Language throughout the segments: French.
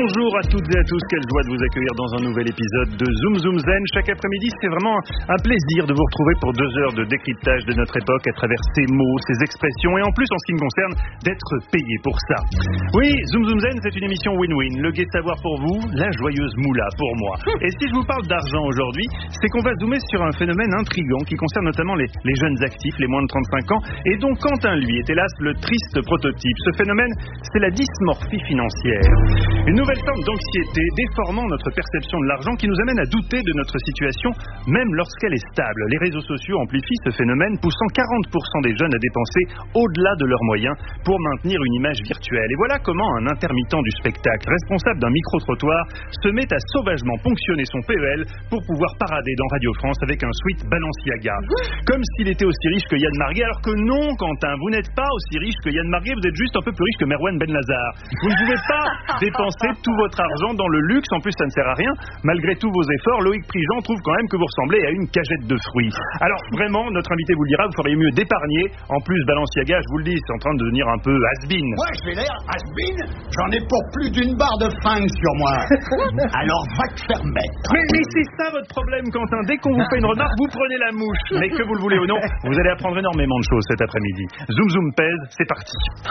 Bonjour à toutes et à tous, quelle joie de vous accueillir dans un nouvel épisode de Zoom Zoom Zen. Chaque après-midi, c'est vraiment un plaisir de vous retrouver pour 2 heures de décryptage de notre époque à travers ses mots, ses expressions et en plus, en ce qui me concerne, d'être payé pour ça. Oui, Zoom Zoom Zen, c'est une émission win-win. Le gai savoir pour vous, la joyeuse moula pour moi. Et si je vous parle d'argent aujourd'hui, c'est qu'on va zoomer sur un phénomène intriguant qui concerne notamment les jeunes actifs, les moins de 35 ans, et dont Quentin, lui, est hélas le triste prototype. Ce phénomène, c'est la dysmorphie financière. Une nouvelle forme d'anxiété déformant notre perception de l'argent qui nous amène à douter de notre situation, même lorsqu'elle est stable. Les réseaux sociaux amplifient ce phénomène, poussant 40% des jeunes à dépenser au-delà de leurs moyens pour maintenir une image virtuelle. Et voilà comment un intermittent du spectacle, responsable d'un micro-trottoir, se met à sauvagement ponctionner son PEL pour pouvoir parader dans Radio France avec un sweat Balenciaga. Comme s'il était aussi riche que Yann Marguet, alors que non, Quentin, vous n'êtes pas aussi riche que Yann Marguet, vous êtes juste un peu plus riche que Merwan Benlazar. Vous ne pouvez pas dépenser tout votre argent dans le luxe, en plus ça ne sert à rien. Malgré tous vos efforts, Loïc Prigent trouve quand même que vous ressemblez à une cagette de fruits. Alors vraiment, notre invité vous le dira, vous feriez mieux d'épargner. En plus, Balenciaga, je vous le dis, c'est en train de devenir un peu has-been. Moi, j'ai l'air has-been. J'en ai pour plus d'une barre de fringues sur moi. Alors va te faire mettre. Mais c'est ça votre problème, Quentin. Dès qu'on vous fait une remarque, vous prenez la mouche. Mais que vous le voulez ou non, vous allez apprendre énormément de choses cet après-midi. Zoom Zoom pèse, c'est parti.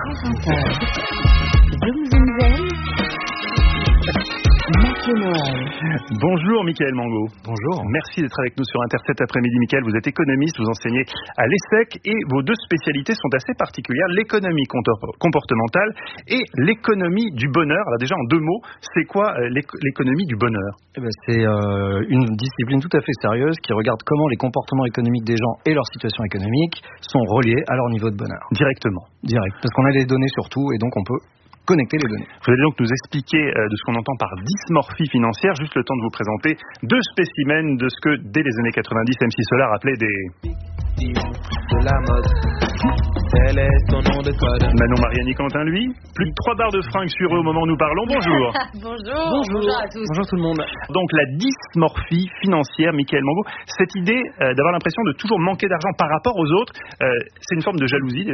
Zoom Zoom Zen. Mathieu Noël. Bonjour Mickaël Mango. Bonjour. Merci d'être avec nous sur Inter cet après-midi. Mickaël, vous êtes économiste, vous enseignez à l'ESSEC et vos 2 spécialités sont assez particulières, l'économie comportementale et l'économie du bonheur. Alors déjà en 2 mots, c'est quoi l'économie du bonheur ? C'est une discipline tout à fait sérieuse qui regarde comment les comportements économiques des gens et leur situation économique sont reliés à leur niveau de bonheur. Directement. Direct. Parce qu'on a les données sur tout et donc on peut connecter les données. Vous allez donc nous expliquer de ce qu'on entend par dysmorphie financière, juste le temps de vous présenter 2 spécimens de ce que, dès les années 90, MC Solar appelait des... Manon Mariani Quentin, lui, plus de 3 barres de fringues sur eux au moment où nous parlons. Bonjour. Bonjour à tous. Bonjour tout le monde. Donc la dysmorphie financière, Mickaël Mango, cette idée d'avoir l'impression de toujours manquer d'argent par rapport aux autres, c'est une forme de jalousie déjà ?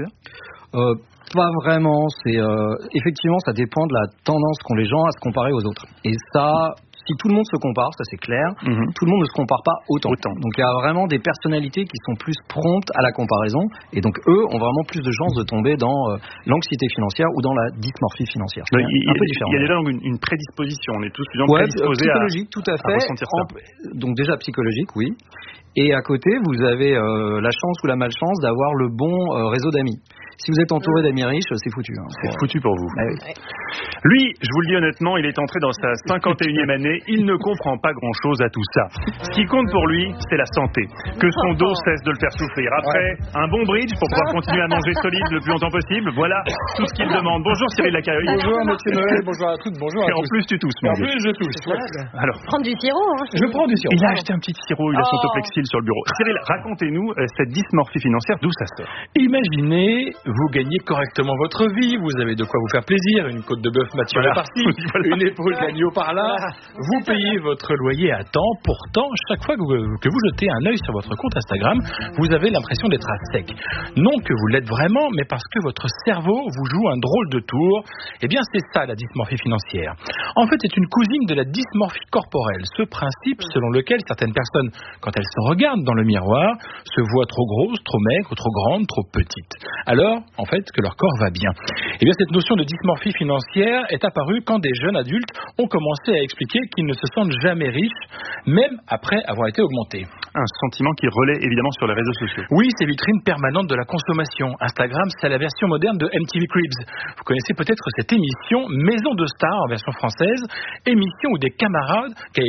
Pas vraiment, effectivement ça dépend de la tendance qu'ont les gens à se comparer aux autres. Et ça, si tout le monde se compare, ça c'est clair, tout le monde ne se compare pas autant. Donc il y a vraiment des personnalités qui sont plus promptes à la comparaison et donc eux ont vraiment plus de chances de tomber dans l'anxiété financière ou dans la dysmorphie financière. C'est un peu différent. Il y a déjà une prédisposition, on est tous plus prédisposés psychologique, tout à fait. Ressentir ça. Donc déjà psychologique, oui. Et à côté, vous avez la chance ou la malchance d'avoir le bon réseau d'amis. Si vous êtes entouré d'amis riches, c'est foutu. C'est foutu pour vous. Oui. Lui, je vous le dis honnêtement, il est entré dans sa 51e année. Il ne comprend pas grand-chose à tout ça. Ce qui compte pour lui, c'est la santé. Que son dos cesse de le faire souffrir. Après, un bon bridge pour pouvoir continuer à manger solide le plus longtemps possible. Voilà tout ce qu'il demande. Bonjour Cyril Lacaille. Bonjour Mathieu Noël, bonjour à toutes, bonjour à tous. Et en plus, tu tousses. En plus, je tousse. Alors, Prendre du sirop. Je prends du sirop. Il a acheté un petit sirop, il a son Toplexil sur le bureau. Cyril, racontez-nous cette dysmorphie financière, d'où ça sort ? Imaginez, vous gagnez correctement votre vie, vous avez de quoi vous faire plaisir, une côte de bœuf maturée par-ci, une épaule d'agneau par-là, vous payez votre loyer à temps, pourtant, chaque fois que vous jetez un œil sur votre compte Instagram, vous avez l'impression d'être à sec. Non que vous l'êtes vraiment, mais parce que votre cerveau vous joue un drôle de tour. Eh bien, c'est ça la dysmorphie financière. En fait, c'est une cousine de la dysmorphie corporelle, ce principe selon lequel certaines personnes, quand elles se regardent dans le miroir, se voient trop grosses, trop maigres, trop grandes, trop petites. Alors, en fait, que leur corps va bien. Eh bien, cette notion de dysmorphie financière est apparue quand des jeunes adultes ont commencé à expliquer qu'ils ne se sentent jamais riches, même après avoir été augmentés. Un sentiment qui relaie évidemment sur les réseaux sociaux. Oui, c'est vitrine permanente de la consommation. Instagram, c'est la version moderne de MTV Cribs. Vous connaissez peut-être cette émission Maison de Stars en version française, émission où des caméras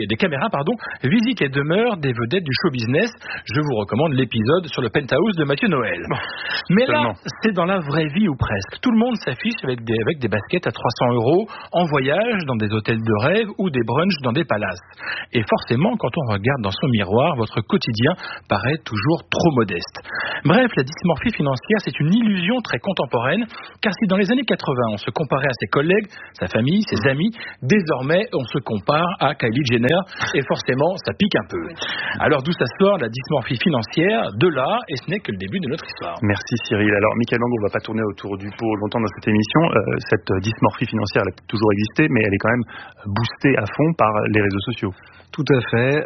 visitent les demeures des vedettes du show business. Je vous recommande l'épisode sur le penthouse de Mathieu Noël. Bon, mais là, c'est dans la vraie vie ou presque. Tout le monde s'affiche avec des baskets à 300 € en voyage dans des hôtels de rêve ou des brunchs dans des palaces. Et forcément, quand on regarde dans son miroir, votre quotidien paraît toujours trop modeste. Bref, la dysmorphie financière, c'est une illusion très contemporaine, car si dans les années 80, on se comparait à ses collègues, sa famille, ses amis, désormais, on se compare à Kylie Jenner, et forcément, ça pique un peu. Alors, d'où ça sort, la dysmorphie financière? De là, et ce n'est que le début de notre histoire. Merci Cyril. Alors, Michael Landau, on ne va pas tourner autour du pot longtemps dans cette émission. Cette dysmorphie financière, elle a toujours existé, mais elle est quand même boostée à fond par les réseaux sociaux. Tout à fait.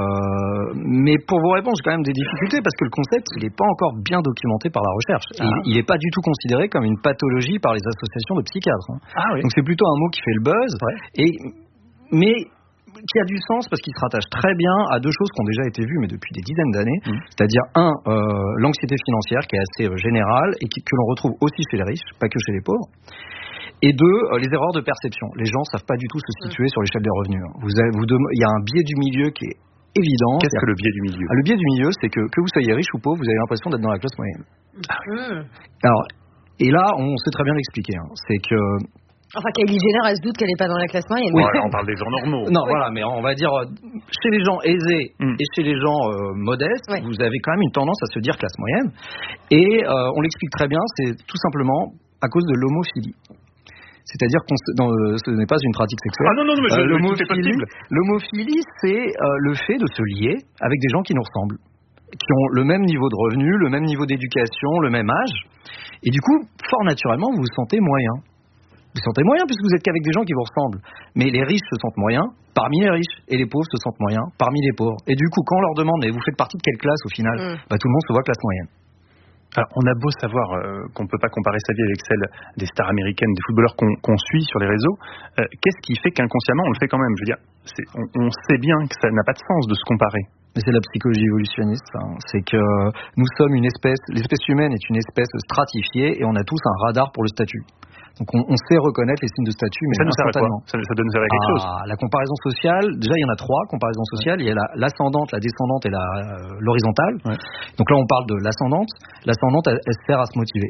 Mais pour vos réponses, j'ai quand même des difficultés parce que le concept, il n'est pas encore bien documenté par la recherche. Il n'est pas du tout considéré comme une pathologie par les associations de psychiatres. Oui. Donc c'est plutôt un mot qui fait le buzz. Ouais. Mais qui a du sens parce qu'il se rattache très bien à deux choses qui ont déjà été vues, mais depuis des dizaines d'années. C'est-à-dire, l'anxiété financière qui est assez générale et que l'on retrouve aussi chez les riches, pas que chez les pauvres. Et deux, les erreurs de perception. Les gens ne savent pas du tout se situer sur l'échelle des revenus. Il y a un biais du milieu qui est évident. Qu'est-ce que le biais du milieu? Le biais du milieu, c'est que vous soyez riche ou pauvre, vous avez l'impression d'être dans la classe moyenne. Alors, et là, on sait très bien l'expliquer. C'est que... Enfin, Kylie Jenner, elle se doute qu'elle n'est pas dans la classe moyenne. Oui, on parle des gens normaux. Non, voilà, mais on va dire, chez les gens aisés et chez les gens modestes, vous avez quand même une tendance à se dire classe moyenne. Et on l'explique très bien, c'est tout simplement à cause de l'homophilie. C'est-à-dire que ce n'est pas une pratique sexuelle. Ah non, mais c'est possible. L'homophilie, c'est le fait de se lier avec des gens qui nous ressemblent, qui ont le même niveau de revenu, le même niveau d'éducation, le même âge. Et du coup, fort naturellement, vous vous sentez moyen. Vous vous sentez moyen puisque vous êtes qu'avec des gens qui vous ressemblent. Mais les riches se sentent moyens parmi les riches et les pauvres se sentent moyens parmi les pauvres. Et du coup, quand on leur demande mais vous faites partie de quelle classe au final, tout le monde se voit classe moyenne. Alors, on a beau savoir qu'on ne peut pas comparer sa vie avec celle des stars américaines, des footballeurs qu'on suit sur les réseaux, qu'est-ce qui fait qu'inconsciemment on le fait quand même? Je veux dire, on sait bien que ça n'a pas de sens de se comparer. Mais c'est la psychologie évolutionniste. C'est que nous sommes l'espèce humaine est une espèce stratifiée et on a tous un radar pour le statut. Donc on sait reconnaître les signes de statut, mais ça nous sert à quoi? Ça donne à quelque chose. La comparaison sociale, déjà il y en a 3 comparaisons sociales. Il y a l'ascendante, la descendante et l'horizontale. Ouais. Donc là on parle de l'ascendante. L'ascendante elle sert à se motiver.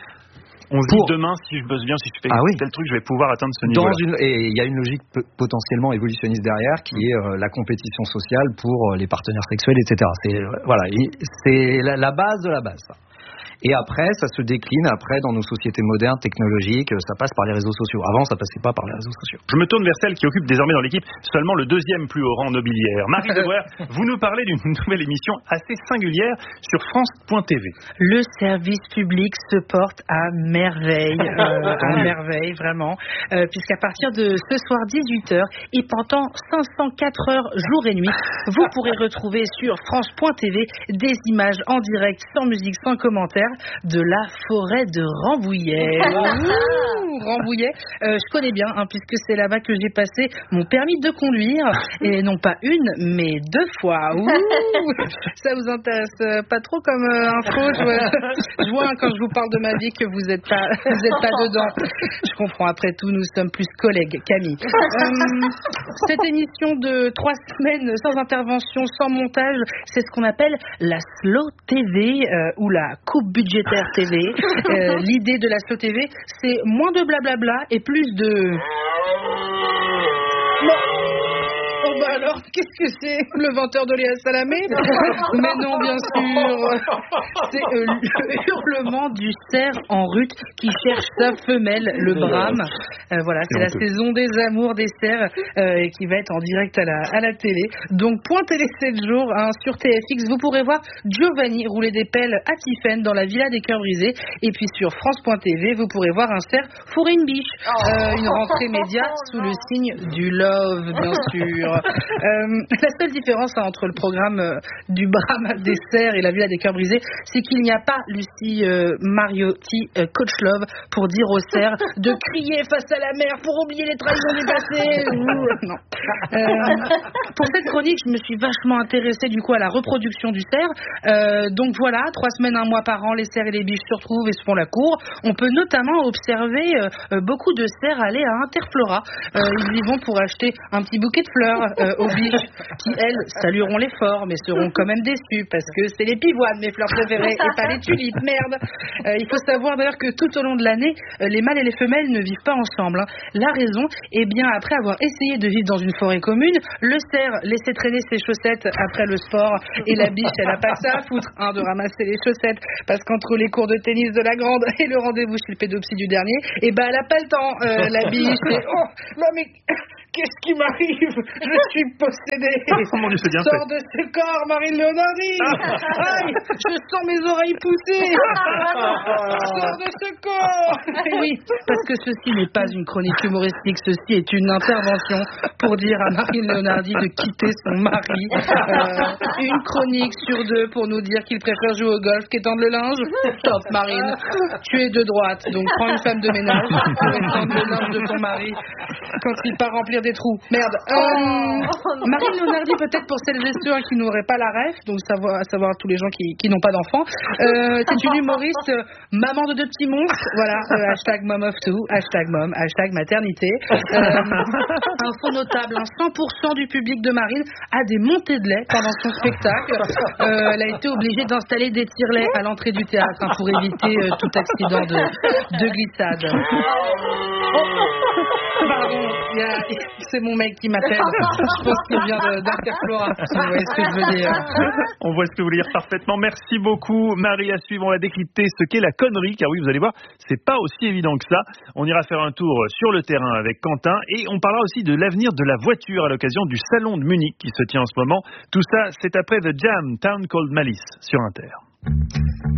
On se dit demain, si je bosse bien, si je fais tel truc, je vais pouvoir atteindre ce niveau. Et il y a une logique potentiellement évolutionniste derrière qui est la compétition sociale pour les partenaires sexuels, etc. C'est la base de la base. Ça. Et après, ça se décline dans nos sociétés modernes, technologiques, ça passe par les réseaux sociaux. Avant, ça passait pas par les réseaux sociaux. Je me tourne vers celle qui occupe désormais dans l'équipe seulement le 2e plus haut rang nobiliaire. Marie Debrouwer, vous nous parlez d'une nouvelle émission assez singulière sur France.tv. Le service public se porte à merveille, vraiment, puisqu'à partir de ce soir 18h et pendant 504 heures jour et nuit, vous pourrez retrouver sur France.tv des images en direct, sans musique, sans commentaire, de la forêt de Rambouillet. Rambouillet, je connais bien, puisque c'est là-bas que j'ai passé mon permis de conduire, et non pas une, mais 2 fois. Ça vous intéresse pas trop comme info? Je vois quand je vous parle de ma vie que vous êtes pas dedans. Je comprends, après tout, nous sommes plus collègues, Camille. Cette émission de 3 semaines sans intervention, sans montage, c'est ce qu'on appelle la Slow TV ou la coupe budgétaire TV. L'idée de la Slow TV, c'est moins de blablabla et plus de... Oh bah alors, qu'est-ce que c'est? Le venteur de Léa Salamé? Mais non, bien sûr. C'est le hurlement du cerf en rut qui cherche sa femelle, le brame. Voilà, c'est la saison des amours des cerfs qui va être en direct à la télé. Donc, point télé 7 jours sur TFX, vous pourrez voir Giovanni rouler des pelles à Tiphaine dans la Villa des Cœurs Brisés. Et puis sur France.tv, vous pourrez voir un cerf fourrer une biche. Une rentrée média sous le signe du love, bien sûr. La seule différence entre le programme du Brame des cerfs et la Villa des Cœurs Brisés, c'est qu'il n'y a pas Lucie Mariotti, Coach Love, pour dire aux cerfs de crier face à la mer pour oublier les trahisons du passé. Non. Pour cette chronique, je me suis vachement intéressée du coup à la reproduction du cerf. Donc voilà, 3 semaines, 1 mois par an, les cerfs et les biches se retrouvent et se font la cour. On peut notamment observer beaucoup de cerfs aller à Interflora. Ils y vont pour acheter un petit bouquet de fleurs. aux biches qui, elles, salueront l'effort, mais seront quand même déçues parce que c'est les pivoines, mes fleurs préférées, et pas les tulipes, merde. Il faut savoir d'ailleurs que tout au long de l'année, les mâles et les femelles ne vivent pas ensemble. Hein. La raison, eh bien, après avoir essayé de vivre dans une forêt commune, le cerf laissait traîner ses chaussettes après le sport et la biche, elle a pas que ça à foutre, hein, de ramasser les chaussettes parce qu'entre les cours de tennis de la grande et le rendez-vous chez le pédopsie du dernier, eh ben, elle a pas le temps, la biche. Et, oh, non mais... Qu'est-ce qui m'arrive? Je suis possédée. Oh mon Dieu, c'est bien fait. Sors de ce corps, Marine Leonardi. Aïe, je sens mes oreilles pousser. Sors de ce corps. Et oui, parce que ceci n'est pas une chronique humoristique, ceci est une intervention pour dire à Marine Leonardi de quitter son mari. Une chronique sur 2 pour nous dire qu'il préfère jouer au golf qu'étendre le linge. Top, Marine. Tu es de droite, donc prends une femme de ménage pour étendre le linge de ton mari quand il part remplir des trous. Merde. Marine Leonardi, peut-être pour celles et ceux qui n'auraient pas la ref, donc à savoir tous les gens qui n'ont pas d'enfants. C'est une humoriste, maman de 2 petits monstres. Voilà, hashtag mom of two, hashtag mom, hashtag maternité. Info notable, 100% du public de Marine a des montées de lait pendant son spectacle. Elle a été obligée d'installer des tire-laits à l'entrée du théâtre pour éviter tout accident de glissade. Pardon, c'est mon mec qui m'appelle. Je pense qu'il vient d'Interflora. Si vous voyez ce que je veux dire. On voit ce que vous voulez dire parfaitement. Merci beaucoup, Marie. À suivre, on va décrypter ce qu'est la connerie, car oui, vous allez voir, c'est pas aussi évident que ça. On ira faire un tour sur le terrain avec Quentin et on parlera aussi de l'avenir de la voiture à l'occasion du salon de Munich qui se tient en ce moment. Tout ça, c'est après The Jam, Town Called Malice sur Inter.